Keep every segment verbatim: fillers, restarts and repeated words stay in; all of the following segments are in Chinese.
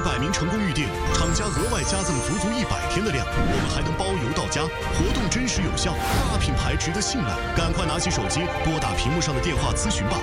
百名成功预订，厂家额外加赠足足一百天的量，我们还能包邮到家，活动真实有效，大品牌值得信赖，赶快拿起手机拨打屏幕上的电话咨询吧。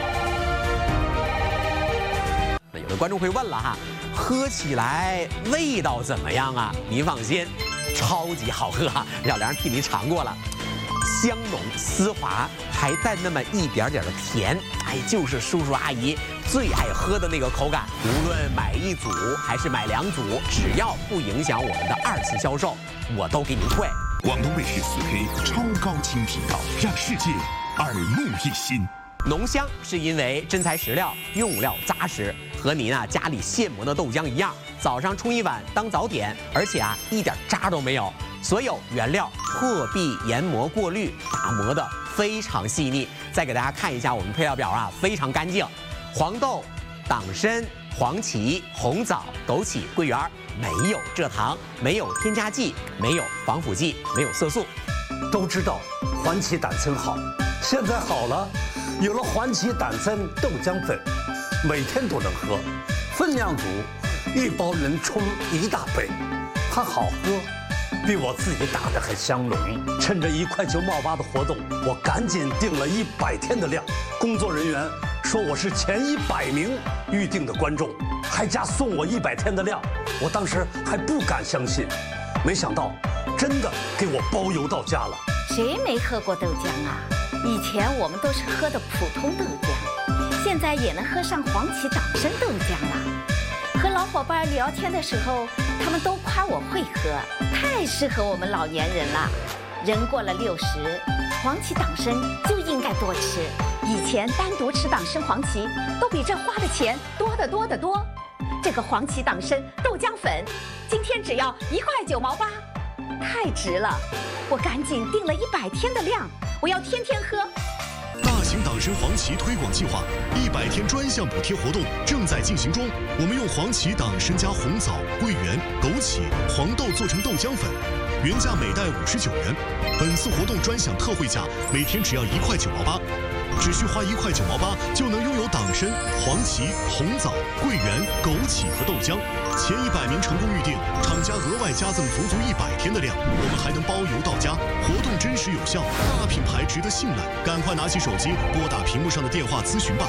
有的观众会问了哈，喝起来味道怎么样啊？您放心，超级好喝哈，小梁替您尝过了。 香浓丝滑，还带那么一点点的甜，哎，就是叔叔阿姨最爱喝的那个口感。无论买一组还是买两组，只要不影响我们的二次销售，我都给您退。 广东卫视四 K 超高清频道，让世界耳目一新。 浓香是因为真材实料，用料扎实，和您啊家里现磨的豆浆一样，早上冲一碗当早点，而且啊一点渣都没有。 所有原料破壁研磨过滤，打磨的非常细腻。再给大家看一下我们配料表啊，非常干净。黄豆、党参、黄芪、红枣、枸杞、桂圆，没有蔗糖，没有添加剂，没有防腐剂，没有色素。 都知道黄芪党参好，现在好了，有了黄芪党参豆浆粉，每天都能喝，分量足，一包能冲一大杯，它好喝。 比我自己打的还香浓。趁着一块九毛八的活动，我赶紧订了一百天的量。工作人员说我是前一百名预定的观众，还加送我一百天的量。我当时还不敢相信，没想到真的给我包邮到家了。 谁没喝过豆浆啊？以前我们都是喝的普通豆浆，现在也能喝上黄芪党参豆浆了。 和老伙伴聊天的时候，他们都夸我会喝，太适合我们老年人了。人过了六十，黄芪党参就应该多吃。以前单独吃党参、黄芪，都比这花的钱多得多得多。这个黄芪党参豆浆粉，今天只要一块九毛八，太值了！我赶紧订了一百天的量，我要天天喝。 大型党参黄芪推广计划一百天专项补贴活动正在进行中。我们用黄芪党参加红枣、桂圆、枸杞、黄豆做成豆浆粉，原价每袋五十九元。本次活动专享特惠价，每天只要一块九毛八，只需花一块九毛八就能拥有党参、黄芪、红枣、桂圆、枸杞和豆浆。前一百名成功预订，厂家额外加赠足足一百天的量，我们还能包邮到家，活动真实有效，大品牌值得信赖，赶快拿起手机拨打屏幕上的电话咨询吧。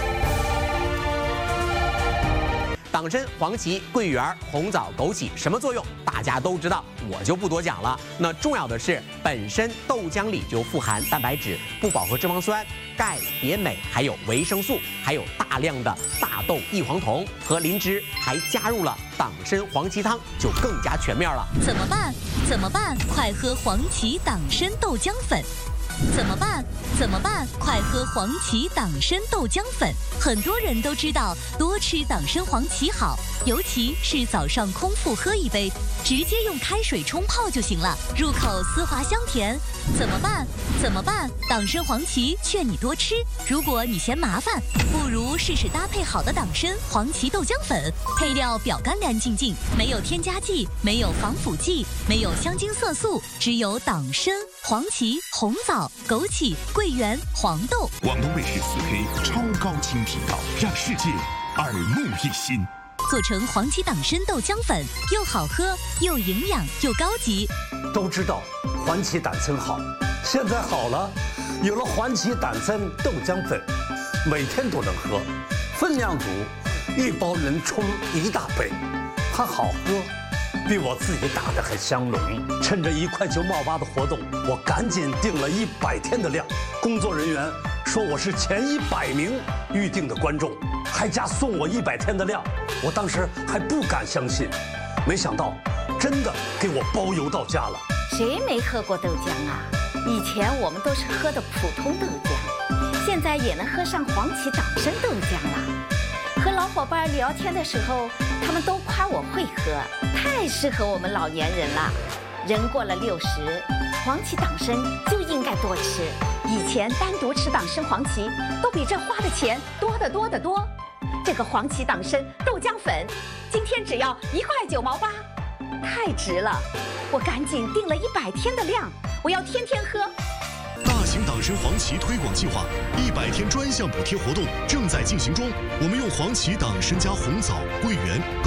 党参、黄芪、桂圆、红枣、枸杞什么作用？大家都知道，我就不多讲了。那重要的是，本身豆浆里就富含蛋白质、不饱和脂肪酸、钙、碘、镁，还有维生素，还有大量的大豆异黄酮和磷脂，还加入了党参黄芪汤，就更加全面了。 怎么办？怎么办？快喝黄芪党参豆浆粉。 怎么办？怎么办？快喝黄芪党参豆浆粉。很多人都知道多吃党参黄芪好，尤其是早上空腹喝一杯，直接用开水冲泡就行了，入口丝滑香甜。怎么办？怎么办？党参黄芪劝你多吃。如果你嫌麻烦，不如试试搭配好的党参黄芪豆浆粉，配料表干干净净，没有添加剂，没有防腐剂，没有香精色素，只有党参、黄芪、红枣、枸杞、桂圆、黄豆。 广东卫视四 K 超高清频道，让世界耳目一新。 做成黄芪党参豆浆粉，又好喝又营养又高级。 都知道黄芪党参好，现在好了，有了黄芪党参豆浆粉，每天都能喝，分量足，一包能冲一大杯，它好喝。 比我自己打的还香浓。趁着一块九毛八的活动，我赶紧订了一百天的量。工作人员说我是前一百名预定的观众，还加送我一百天的量。我当时还不敢相信，没想到真的给我包邮到家了。 谁没喝过豆浆啊？以前我们都是喝的普通豆浆，现在也能喝上黄芪党参豆浆了。 和老伙伴聊天的时候，他们都夸我会喝，太适合我们老年人了。人过了六十，黄芪党参就应该多吃。以前单独吃党参、黄芪，都比这花的钱多得多得多。这个黄芪党参豆浆粉，今天只要一块九毛八，太值了！我赶紧订了一百天的量，我要天天喝。 大型党参黄芪推广计划一百天专项补贴活动正在进行中。我们用黄芪党参加红枣、桂圆、枸